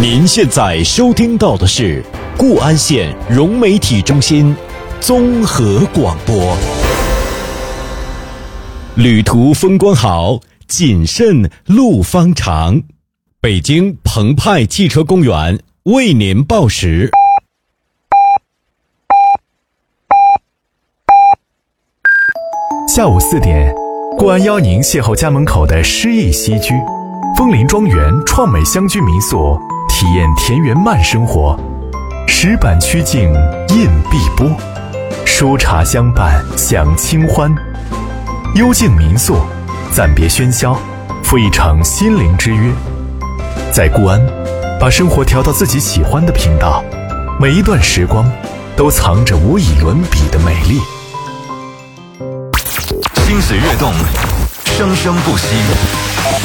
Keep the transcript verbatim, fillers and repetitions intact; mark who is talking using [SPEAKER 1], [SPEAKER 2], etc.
[SPEAKER 1] 您现在收听到的是固安县融媒体中心综合广播。旅途风光好，谨慎路方长。北京澎湃汽车公园为您报时。
[SPEAKER 2] 下午四点，固安邀您邂逅家门口的诗意西居，枫林庄园创美乡居民宿，体验田园慢生活。石板曲径印碧波，书茶相伴享清欢。幽静民宿，暂别喧嚣，赴一场心灵之约。在固安，把生活调到自己喜欢的频道，每一段时光都藏着无以伦比的美丽。
[SPEAKER 3] 心随跃动，生生不息。